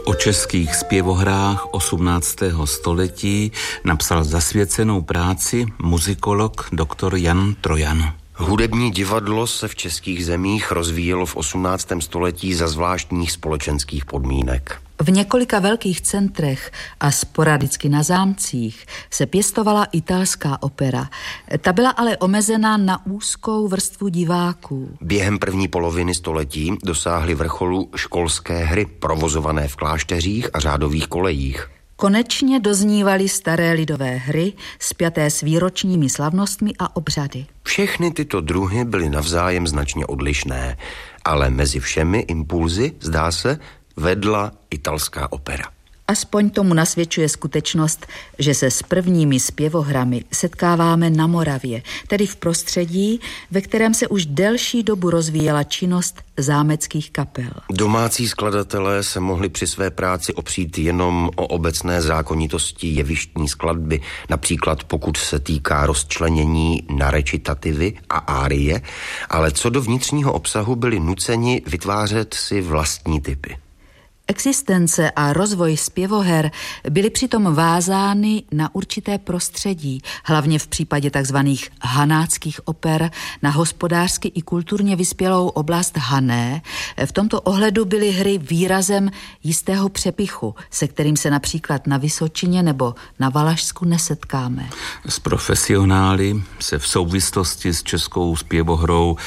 O českých zpěvohrách 18. století napsal zasvěcenou práci muzikolog dr. Jan Trojan. Hudební divadlo se v českých zemích rozvíjelo v 18. století za zvláštních společenských podmínek. V několika velkých centrech a sporadicky na zámcích se pěstovala italská opera. Ta byla ale omezená na úzkou vrstvu diváků. Během první poloviny století dosáhly vrcholu školské hry, provozované v klášteřích a řádových kolejích. Konečně doznívaly staré lidové hry, spjaté s výročními slavnostmi a obřady. Všechny tyto druhy byly navzájem značně odlišné, ale mezi všemi impulzy, zdá se, vedla italská opera. Aspoň tomu nasvědčuje skutečnost, že se s prvními zpěvohrami setkáváme na Moravě, tedy v prostředí, ve kterém se už delší dobu rozvíjela činnost zámeckých kapel. Domácí skladatelé se mohli při své práci opřít jenom o obecné zákonitosti jevištní skladby, například pokud se týká rozčlenění na recitativy a árie, ale co do vnitřního obsahu byli nuceni vytvářet si vlastní typy. Existence a rozvoj zpěvoher byly přitom vázány na určité prostředí, hlavně v případě takzvaných hanáckých oper na hospodářsky i kulturně vyspělou oblast Hané. V tomto ohledu byly hry výrazem jistého přepichu, se kterým se například na Vysočině nebo na Valašsku nesetkáme. S profesionály se v souvislosti s českou zpěvohrou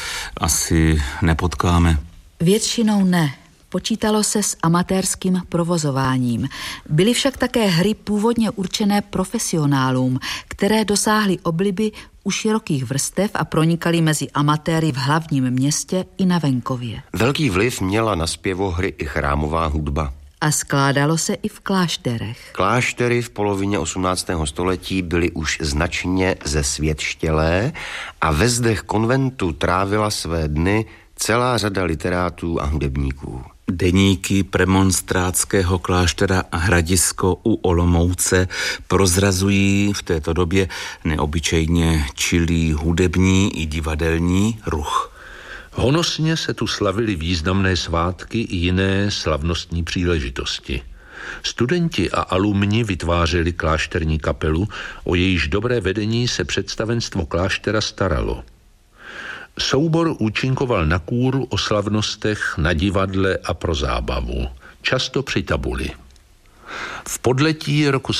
asi nepotkáme. Většinou ne. Počítalo se s amatérským provozováním. Byly však také hry původně určené profesionálům, které dosáhly obliby u širokých vrstev a pronikaly mezi amatéry v hlavním městě i na venkově. Velký vliv měla na zpěvohry i chrámová hudba. A skládalo se i v klášterech. Kláštery v polovině 18. století byly už značně zesvětštělé a ve zdech konventu trávila své dny celá řada literátů a hudebníků. Deníky premonstrátského kláštera Hradisko u Olomouce prozrazují v této době neobyčejně čilý hudební i divadelní ruch. Honosně se tu slavily významné svátky i jiné slavnostní příležitosti. Studenti a alumni vytvářeli klášterní kapelu, o jejíž dobré vedení se představenstvo kláštera staralo. Soubor účinkoval na kůru, o slavnostech, na divadle a pro zábavu, často při tabuli. V podletí roku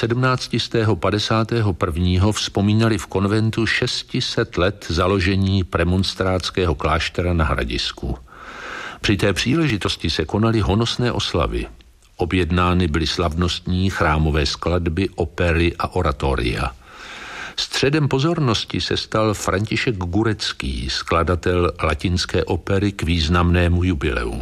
1751. vzpomínali v konventu 600 let založení premonstrátského kláštera na Hradisku. Při té příležitosti se konaly honosné oslavy. Objednány byly slavnostní chrámové skladby, opery a oratoria. Středem pozornosti se stal František Gurecký, skladatel latinské opery k významnému jubileu.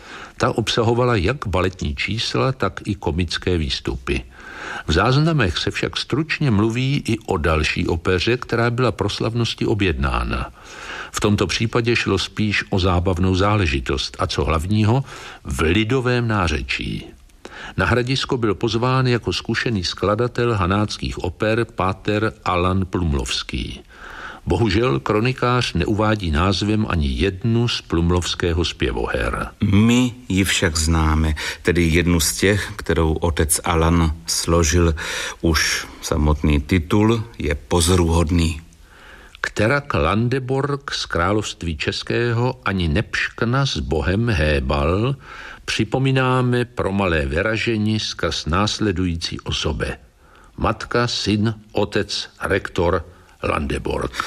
Ta obsahovala jak baletní čísla, tak i komické výstupy. V záznamech se však stručně mluví i o další opeře, která byla pro slavnosti objednána. V tomto případě šlo spíš o zábavnou záležitost a co hlavního v lidovém nářečí. Na Hradisko byl pozván jako zkušený skladatel hanáckých oper páter Alan Plumlovský. Bohužel kronikář neuvádí názvem ani jednu z plumlovského zpěvoher. My ji však známe, tedy jednu z těch, kterou otec Alan složil. Už samotný titul je pozoruhodný. Kterak Landeborg z království českého ani nepškna s bohem hébal, připomínáme pro malé vyražení skrz následující osobe. Matka, syn, otec, rektor Landeborg.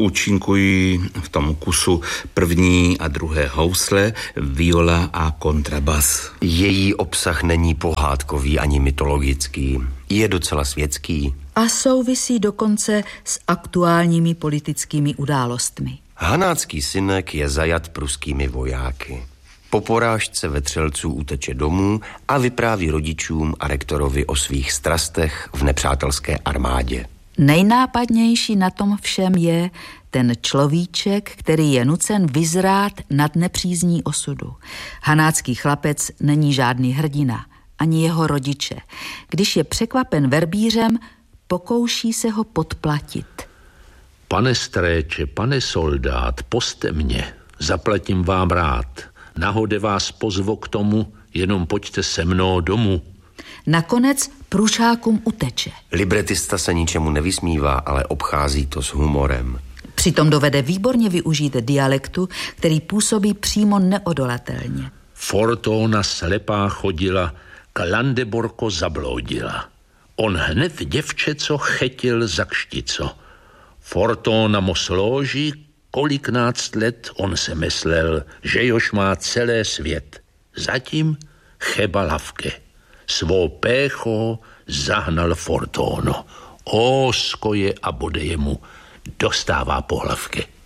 Účinkují v tom kusu první a druhé housle, viola a kontrabas. Její obsah není pohádkový ani mytologický. Je docela světský. A souvisí dokonce s aktuálními politickými událostmi. Hanácký synek je zajat pruskými vojáky. Po porážce vetřelců uteče domů a vypráví rodičům a rektorovi o svých strastech v nepřátelské armádě. Nejnápadnější na tom všem je ten človíček, který je nucen vyzrát nad nepřízní osudu. Hanácký chlapec není žádný hrdina, ani jeho rodiče. Když je překvapen verbířem, pokouší se ho podplatit. Pane stréče, pane soldát, poste mě, zaplatím vám rád. nahode vás pozvo k tomu, jenom pojďte se mnou domů. Nakonec prušákům uteče. Libretista se ničemu nevysmívá, ale obchází to s humorem. Přitom dovede výborně využít dialektu, který působí přímo neodolatelně. Fortuna slepá chodila, k Landeborko zabloudila. On hned děvče, co chytil za kštico. Fortuna mu složí, koliknáct let on se myslel, že jož má celé svět. Zatím cheba lavke. Svou pécho zahnal Fortunu. Osko je a bude jemu, dostává po hlavke.